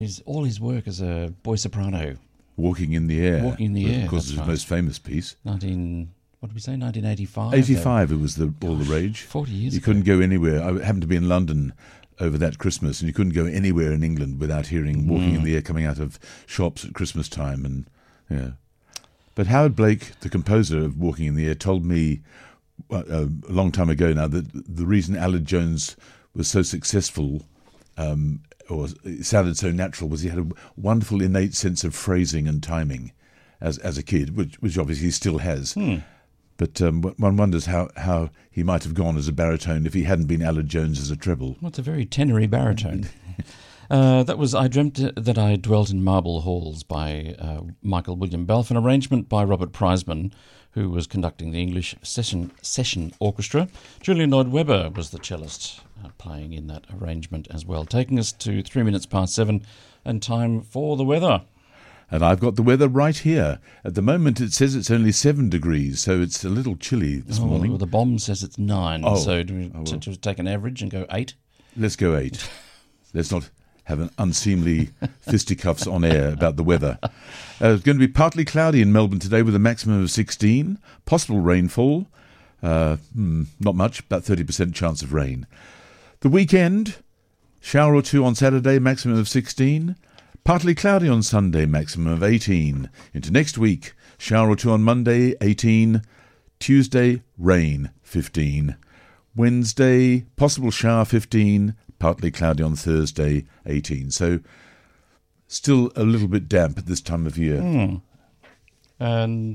all his work as a boy soprano. Walking in the Air. Walking in the Air, Of course, that's his right. most famous piece. 1985? 85, it was all the rage. 40 years You ago. couldn't go anywhere. I happened to be in London over that Christmas, and you couldn't go anywhere in England without hearing Walking in the Air coming out of shops at Christmas time. And yeah. But Howard Blake, the composer of Walking in the Air, told me a long time ago now that the reason Aled Jones was so successful or it sounded so natural was he had a wonderful innate sense of phrasing and timing as a kid, which obviously he still has. But one wonders how he might have gone as a baritone if he hadn't been Aled Jones as a treble. Well, it's a very tenory baritone. That was I Dreamt That I Dwelt in Marble Halls by Michael William Balfe, an arrangement by Robert Priseman, who was conducting the English session orchestra. Julian Lloyd Webber was the cellist playing in that arrangement as well. Taking us to 7:03 and time for the weather. And I've got the weather right here. At the moment it says it's only 7 degrees, so it's a little chilly this morning. Well, the bomb says it's 9, Oh. so do we take an average and go 8? Let's go 8. Let's not have an unseemly fisticuffs on air about the weather. It's going to be partly cloudy in Melbourne today with a maximum of 16. Possible rainfall. Not much, about 30% chance of rain. The weekend, shower or two on Saturday, maximum of 16. Partly cloudy on Sunday, maximum of 18. Into next week, shower or two on Monday, 18. Tuesday, rain, 15. Wednesday, possible shower, 15. Partly cloudy on Thursday, 18. So still a little bit damp at this time of year. And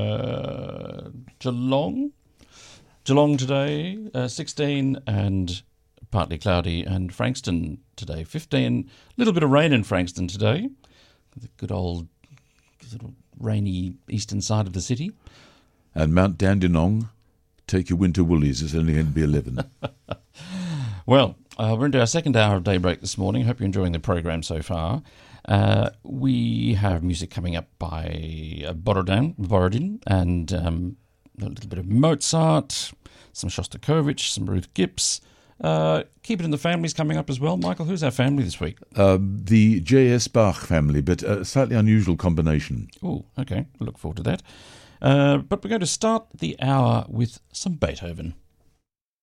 Geelong today, 16 and partly cloudy, and Frankston today, 15. A little bit of rain in Frankston today. The good old sort of rainy eastern side of the city. And Mount Dandenong, take your winter woolies, it's only going to be 11. Well, we're into our second hour of Daybreak this morning. Hope you're enjoying the program so far. We have music coming up by Borodin, and a little bit of Mozart, some Shostakovich, some Ruth Gibbs. Keep It in the Family's coming up as well. Michael, who's our family this week? The J.S. Bach family, but a slightly unusual combination. Oh, okay. Look forward to that. But we're going to start the hour with some Beethoven.